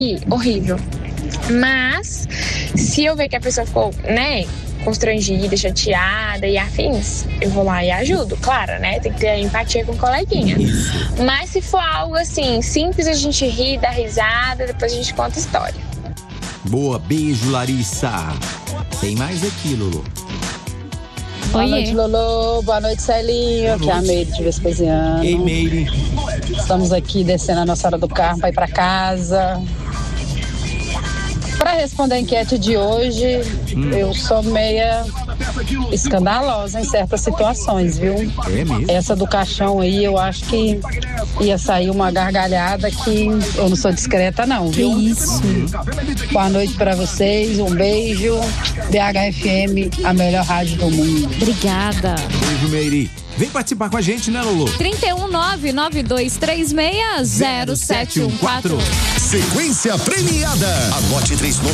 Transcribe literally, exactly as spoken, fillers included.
horrível. Mas, se eu ver que a pessoa ficou, né, constrangida, chateada e afins, eu vou lá e ajudo, claro, né? Tem que ter empatia com o coleguinha. Mas se for algo assim, simples, a gente ri, dá risada, depois a gente conta a história. Boa, beijo, Larissa. Tem mais aqui, Lulu. Boa noite, Lulu. Boa noite, Celinho. Aqui é a Meire de Vespasiano. Ei, Meire. Estamos aqui descendo a Nossa Senhora do Carmo para ir para casa. Para responder a enquete de hoje, hum. eu sou meia escandalosa em certas situações, viu? É mesmo? Essa do caixão aí, eu acho que ia sair uma gargalhada que eu não sou discreta não, viu? Que isso? Boa noite para vocês, um beijo. B H F M, a melhor rádio do mundo. Obrigada. Beijo, Meire. Vem participar com a gente, né, Lulu? trinta e um, nove nove dois três seis, zero sete um quatro. Sequência premiada. Anote três